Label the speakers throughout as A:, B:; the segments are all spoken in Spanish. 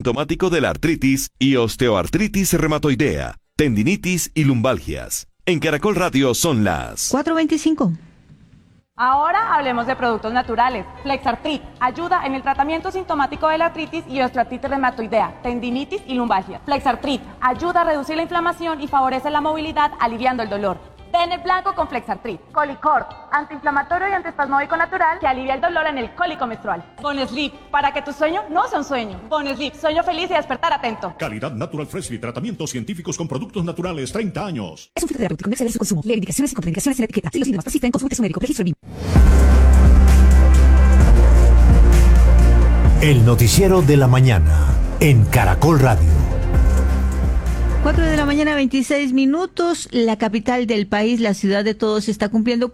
A: sintomático de la artritis y osteoartritis reumatoidea, tendinitis y lumbalgias. En Caracol Radio son las
B: 4:25.
C: Ahora hablemos de productos naturales. Flexartrit ayuda en el tratamiento sintomático de la artritis y osteoartritis reumatoidea, tendinitis y lumbalgia. Flexartrit ayuda a reducir la inflamación y favorece la movilidad, aliviando el dolor. Bene blanco con Flexartrit. Colicort, antiinflamatorio y antiespasmódico natural que alivia el dolor en el cólico menstrual. Bonesleep, para que tu sueño no sea un sueño. Bonesleep, sueño feliz y despertar atento.
D: Calidad Natural Freshly, tratamientos científicos con productos naturales, 30 años.
B: Es un filtro terapéutico, no exceder su consumo. Lee indicaciones y contraindicaciones en la etiqueta. Si los síntomas persisten, consulte a su médico. Registro BIM.
E: El noticiero de la mañana en Caracol Radio.
B: 4:26 a.m. La capital del país, la ciudad de todos, está cumpliendo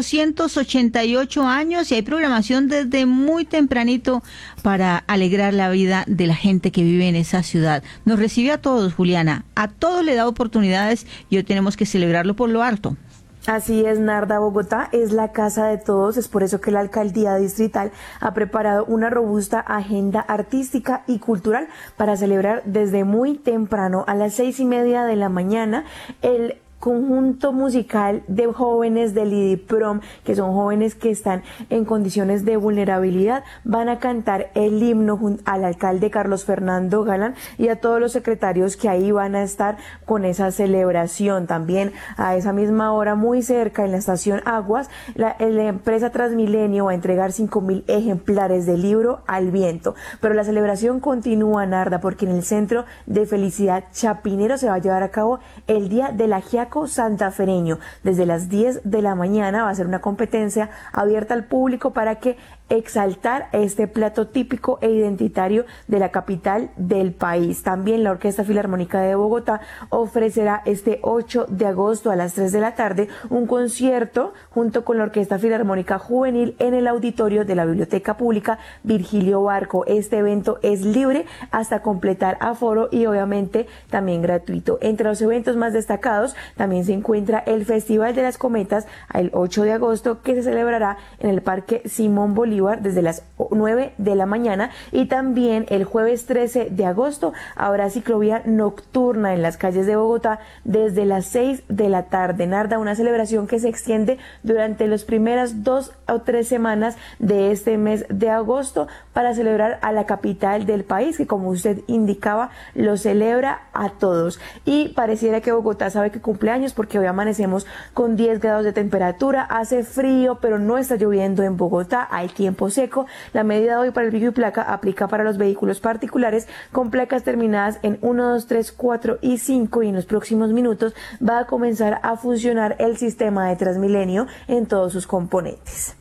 B: 488 años y hay programación desde muy tempranito para alegrar la vida de la gente que vive en esa ciudad. Nos recibe a todos, Juliana. A todos le da oportunidades y hoy tenemos que celebrarlo por lo alto.
F: Así es, Narda. Bogotá es la casa de todos, es por eso que la alcaldía distrital ha preparado una robusta agenda artística y cultural para celebrar desde muy temprano, a las 6:30 de la mañana, el conjunto musical de jóvenes del IDIPROM, que son jóvenes que están en condiciones de vulnerabilidad, van a cantar el himno al alcalde Carlos Fernando Galán y a todos los secretarios que ahí van a estar con esa celebración. También a esa misma hora, muy cerca, en la estación Aguas, la empresa Transmilenio va a entregar 5.000 ejemplares del libro Al Viento. Pero la celebración continúa, Narda, porque en el Centro de Felicidad Chapinero se va a llevar a cabo el Día del Ajiaco Santafereño. Desde las 10 de la mañana va a ser una competencia abierta al público para que exaltar este plato típico e identitario de la capital del país. También la Orquesta Filarmónica de Bogotá ofrecerá este 8 de agosto a las 3 de la tarde un concierto junto con la Orquesta Filarmónica Juvenil en el auditorio de la Biblioteca Pública Virgilio Barco. Este evento es libre hasta completar aforo y obviamente también gratuito. Entre los eventos más destacados también se encuentra el Festival de las Cometas el 8 de agosto, que se celebrará en el Parque Simón Bolívar desde las 9 de la mañana, y también el jueves 13 de agosto habrá ciclovía nocturna en las calles de Bogotá desde las 6 de la tarde. Narda, una celebración que se extiende durante las primeras 2 o 3 semanas de este mes de agosto para celebrar a la capital del país, que, como usted indicaba, lo celebra a todos. Y pareciera que Bogotá sabe que cumple años, porque hoy amanecemos con 10 grados de temperatura, hace frío, pero no está lloviendo en Bogotá, hay tiempo seco. La medida de hoy para el pico y placa aplica para los vehículos particulares con placas terminadas en 1, 2, 3, 4 y 5, y en los próximos minutos va a comenzar a funcionar el sistema de Transmilenio en todos sus componentes.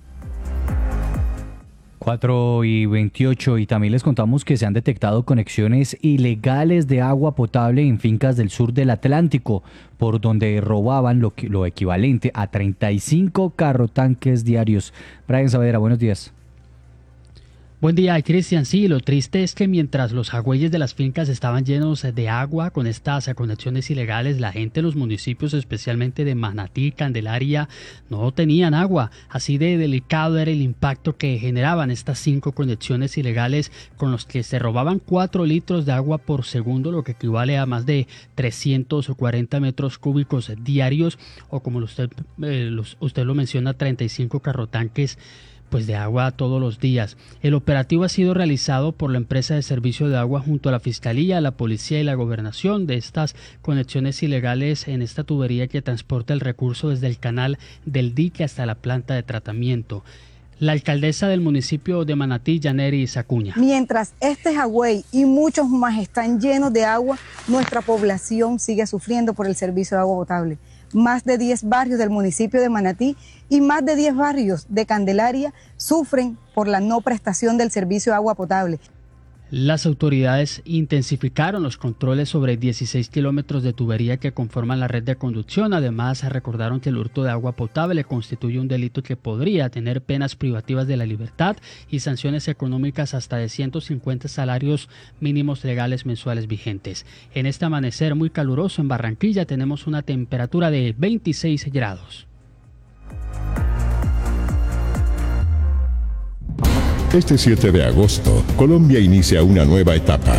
G: 4:28, y también les contamos que se han detectado conexiones ilegales de agua potable en fincas del sur del Atlántico, por donde robaban lo equivalente a 35 carrotanques diarios. Brian Saavedra, buenos días.
H: Buen día, Cristian. Sí, lo triste es que mientras los agüeyes de las fincas estaban llenos de agua con estas conexiones ilegales, la gente en los municipios, especialmente de Manatí, Candelaria, no tenían agua. Así de delicado era el impacto que generaban estas 5 conexiones ilegales, con los que se robaban 4 litros de agua por segundo, lo que equivale a más de 340 metros cúbicos diarios, o como usted lo menciona, 35 carrotanques de agua todos los días. El operativo ha sido realizado por la empresa de servicio de agua junto a la Fiscalía, la Policía y la Gobernación de estas conexiones ilegales en esta tubería que transporta el recurso desde el canal del dique hasta la planta de tratamiento. La alcaldesa del municipio de Manatí, Yaneris Acuña.
I: Mientras este Jagüey y muchos más están llenos de agua, nuestra población sigue sufriendo por el servicio de agua potable. Más de 10 barrios del municipio de Manatí y más de 10 barrios de Candelaria sufren por la no prestación del servicio de agua potable.
H: Las autoridades intensificaron los controles sobre 16 kilómetros de tubería que conforman la red de conducción. Además, recordaron que el hurto de agua potable constituye un delito que podría tener penas privativas de la libertad y sanciones económicas hasta de 150 salarios mínimos legales mensuales vigentes. En este amanecer muy caluroso en Barranquilla tenemos una temperatura de 26 grados.
J: Este 7 de agosto, Colombia inicia una nueva etapa.